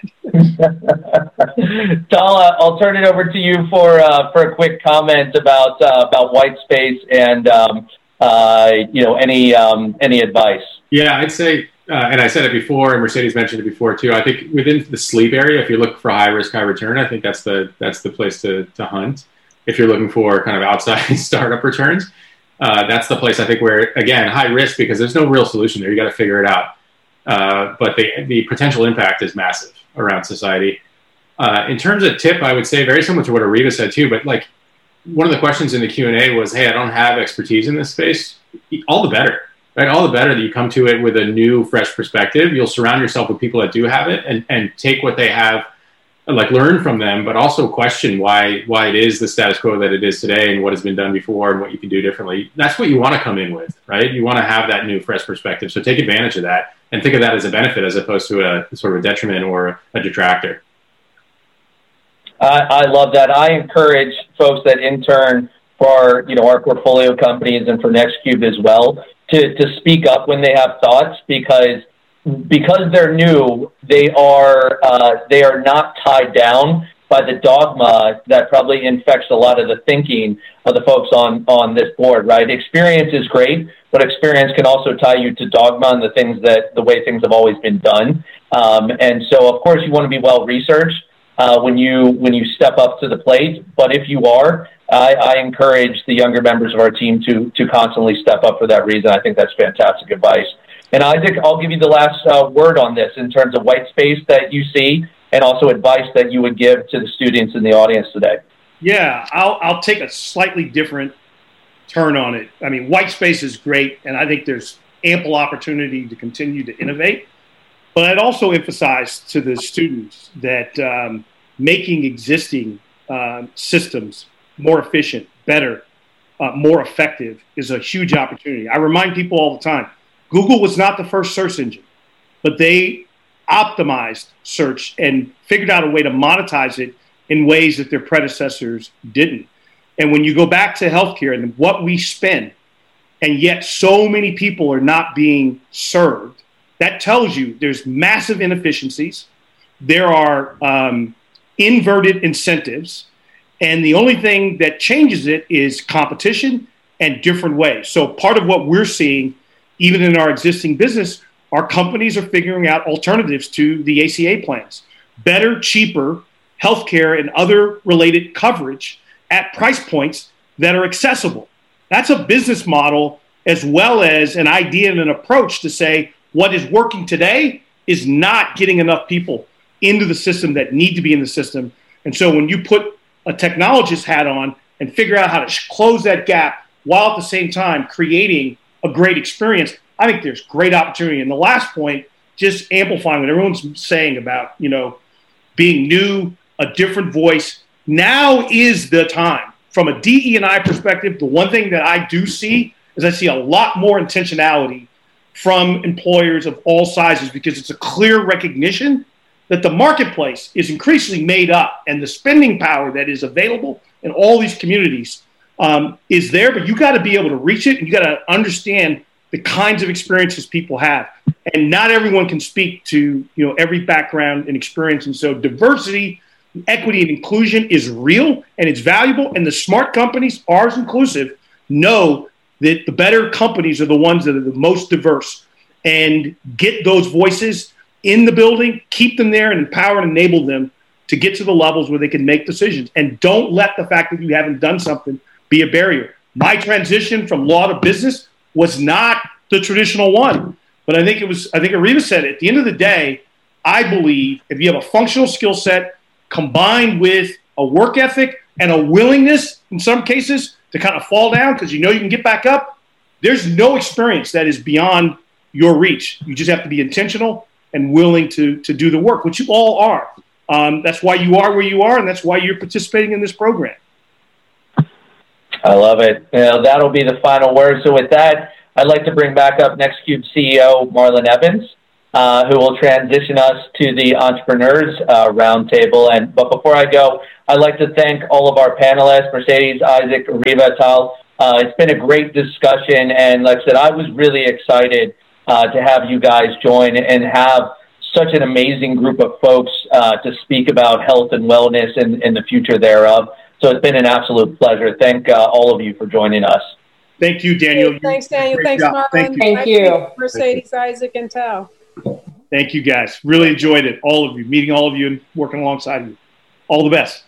Tala, I'll turn it over to you for uh, for a quick comment about uh, about white space and um, uh, you know any um, any advice. Yeah, I'd say. Uh, and I said it before, and Mercedes mentioned it before too. I think within the sleep area, if you're looking for high risk, high return, I think that's the that's the place to to hunt. If you're looking for kind of outside startup returns, uh, that's the place I think where, again, high risk because there's no real solution there. You got to figure it out. Uh, but the the potential impact is massive around society. Uh, in terms of tip, I would say very similar to what Ariva said too. But like one of the questions in the Q and A was, "Hey, I don't have expertise in this space." All the better. Right, all the better that you come to it with a new, fresh perspective. You'll surround yourself with people that do have it, and, and take what they have, like learn from them, but also question why why it is the status quo that it is today, and what has been done before, and what you can do differently. That's what you want to come in with, right? You want to have that new, fresh perspective. So take advantage of that, and think of that as a benefit as opposed to a sort of a detriment or a detractor. I, I love that. I encourage folks that intern for you know our portfolio companies and for NextCube as well. To, to speak up when they have thoughts, because because they're new, they are uh, they are not tied down by the dogma that probably infects a lot of the thinking of the folks on, on this board, right? Experience is great, but experience can also tie you to dogma and the things that the way things have always been done. Um, and so, of course, you want to be well researched uh, when you when you step up to the plate. But if you are, I, I encourage the younger members of our team to to constantly step up for that reason. I think that's fantastic advice. And Isaac, I'll give you the last uh, word on this in terms of white space that you see, and also advice that you would give to the students in the audience today. Yeah, I'll I'll take a slightly different turn on it. I mean, white space is great, and I think there's ample opportunity to continue to innovate. But I'd also emphasize to the students that um, making existing uh, systems more efficient, better, uh, more effective is a huge opportunity. I remind people all the time, Google was not the first search engine, but they optimized search and figured out a way to monetize it in ways that their predecessors didn't. And when you go back to healthcare and what we spend, and yet so many people are not being served, that tells you there's massive inefficiencies. There are um, inverted incentives. And the only thing that changes it is competition and different ways. So part of what we're seeing, even in our existing business, our companies are figuring out alternatives to the A C A plans. Better, cheaper healthcare and other related coverage at price points that are accessible. That's a business model as well as an idea and an approach to say what is working today is not getting enough people into the system that need to be in the system. And so when you put a technologist hat on and figure out how to sh- close that gap while at the same time creating a great experience, I think there's great opportunity. And the last point, just amplifying what everyone's saying about, you know, being new, a different voice. Now is the time. From a D E and I perspective, the one thing that I do see is I see a lot more intentionality from employers of all sizes, because it's a clear recognition that the marketplace is increasingly made up and the spending power that is available in all these communities um, is there, but you got to be able to reach it, and you got to understand the kinds of experiences people have. And not everyone can speak to, you know, every background and experience. And so diversity, equity, and inclusion is real and it's valuable. And the smart companies, ours inclusive, know that the better companies are the ones that are the most diverse, and get those voices in the building, keep them there, and empower and enable them to get to the levels where they can make decisions. And don't let the fact that you haven't done something be a barrier. My transition from law to business was not the traditional one, but I think it was, I think Ariva said it, at the end of the day, I believe if you have a functional skill set combined with a work ethic and a willingness in some cases to kind of fall down because you know you can get back up, there's no experience that is beyond your reach. You just have to be intentional and willing to, to do the work, which you all are. Um, that's why you are where you are, and that's why you're participating in this program. I love it. Uh, that'll be the final word. So with that, I'd like to bring back up NextCube C E O Marlon Evans, uh, who will transition us to the Entrepreneurs uh, Roundtable. And but before I go, I'd like to thank all of our panelists, Mercedes, Isaac, Riva, Tal. Uh, it's been a great discussion, and like I said, I was really excited uh, to have you guys join and have such an amazing group of folks uh, to speak about health and wellness and, and the future thereof. So it's been an absolute pleasure. Thank uh, all of you for joining us. Thank you, Daniel. Thanks, Daniel. Thanks, Marlon. Thank you. Thank you. Mercedes, Isaac, and Tal. Thank you, guys. Really enjoyed it, all of you, meeting all of you and working alongside you. All the best.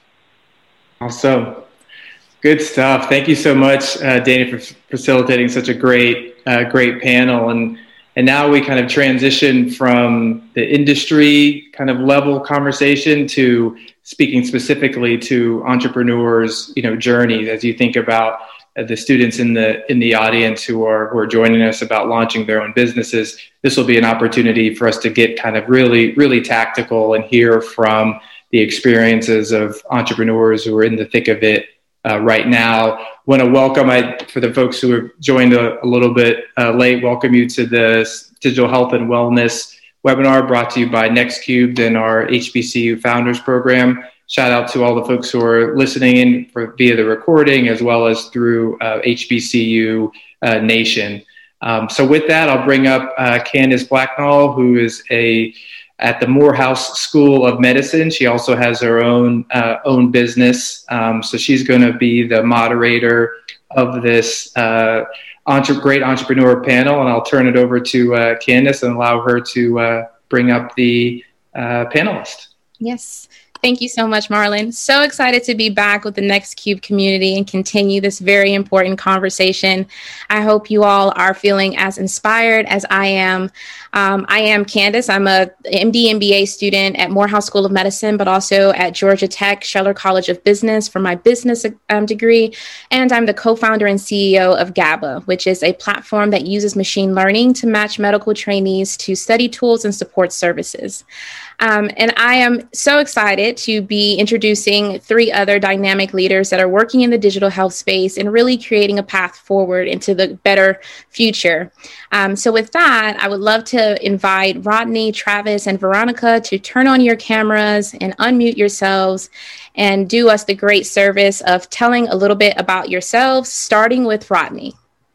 Awesome. Good stuff. Thank you so much, uh, Daniel, for facilitating such a great, uh, great panel. And and now we kind of transition from the industry kind of level conversation to speaking specifically to entrepreneurs, you know, journeys. As you think about uh, the students in the in the audience who are who are joining us about launching their own businesses, this will be an opportunity for us to get kind of really, really tactical and hear from the experiences of entrepreneurs who are in the thick of it uh, right now. Want to welcome, I, for the folks who have joined a, a little bit uh, late, welcome you to the Digital Health and Wellness webinar brought to you by NextCube and our H B C U Founders Program. Shout out to all the folks who are listening in for, via the recording as well as through uh, H B C U uh, Nation. Um, so with that, I'll bring up uh, Candace Blacknall, who is a at the Morehouse School of Medicine. She also has her own uh, own business. Um, so she's going to be the moderator of this uh, entre- great entrepreneur panel. And I'll turn it over to uh, Candace and allow her to uh, bring up the uh, panelist. Yes. Thank you so much, Marlon. So excited to be back with the NextCube community and continue this very important conversation. I hope you all are feeling as inspired as I am. Um, I am Candace. I'm a M D M B A student at Morehouse School of Medicine, but also at Georgia Tech Scheller College of Business for my business um, degree. And I'm the co-founder and C E O of GABA, which is a platform that uses machine learning to match medical trainees to study tools and support services. Um, and I am so excited to be introducing three other dynamic leaders that are working in the digital health space and really creating a path forward into the better future. Um, so with that, I would love to invite Rodney, Travis, and Veronica to turn on your cameras and unmute yourselves and do us the great service of telling a little bit about yourselves, starting with Rodney.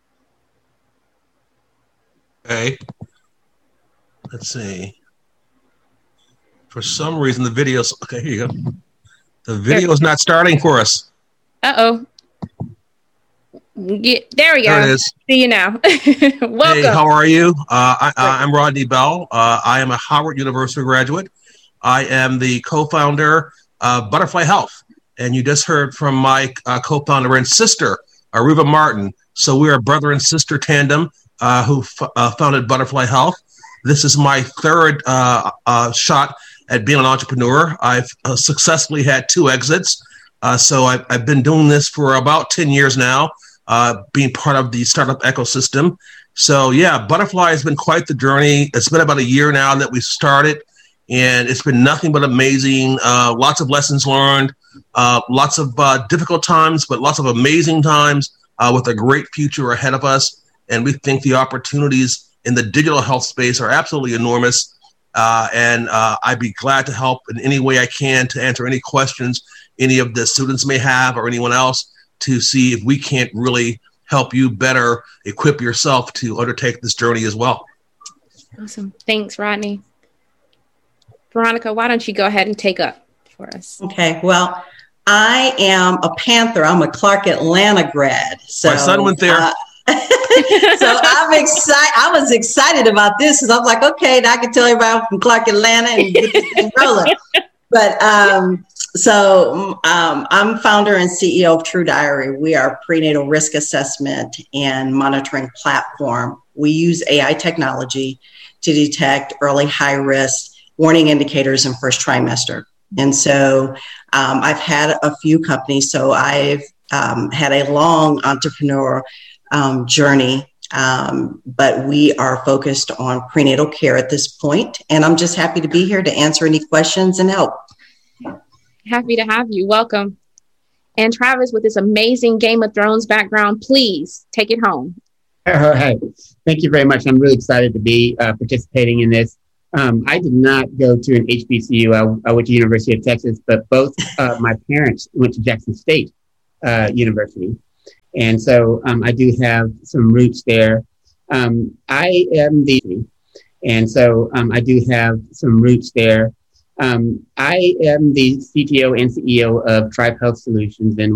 Okay. Let's see. For some reason, the video's, okay, here you go. The video is not starting for us. Uh-oh. Yeah, there we go. There it is. See you now. Welcome. Hey, how are you? Uh, I, I'm Rodney Bell. Uh, I am a Howard University graduate. I am the co-founder of Butterfly Health. And you just heard from my uh, co-founder and sister, Ariva Martin. So we're a brother and sister tandem uh, who f- uh, founded Butterfly Health. This is my third uh, uh, shot at being an entrepreneur. I've uh, successfully had two exits. Uh, so I've, I've been doing this for about ten years now, uh, being part of the startup ecosystem. So yeah, Butterfly has been quite the journey. It's been about a year now that we started, and it's been nothing but amazing. Uh, lots of lessons learned, uh, lots of uh, difficult times, but lots of amazing times uh, with a great future ahead of us. And we think the opportunities in the digital health space are absolutely enormous. Uh, and uh, I'd be glad to help in any way I can to answer any questions any of the students may have or anyone else to see if we can't really help you better equip yourself to undertake this journey as well. Awesome. Thanks, Rodney. Veronica, why don't you go ahead and take up for us? Okay. Well, I am a Panther. I'm a Clark Atlanta grad. So, my son went there. Uh, so I'm excited. I was excited about this, and I was like, okay, now I can tell everybody I'm from Clark Atlanta and get this thing rolling. But um, so um, I'm founder and C E O of True Diary. We are a prenatal risk assessment and monitoring platform. We use A I technology to detect early high risk warning indicators in first trimester. And so um, I've had a few companies. So I've um, had a long entrepreneur Um, journey Um, but we are focused on prenatal care at this point, and I'm just happy to be here to answer any questions and help. Happy to have you. Welcome. And Travis, with this amazing Game of Thrones background, please take it home. Oh, hey, thank you very much. I'm really excited to be uh, participating in this. Um, I did not go to an H B C U. I, I went to University of Texas, but both uh, my parents went to Jackson State uh, University. And so um, I do have some roots there. Um, I am the, and so um, I do have some roots there. Um, I am the C T O and C E O of Tribe Health Solutions, and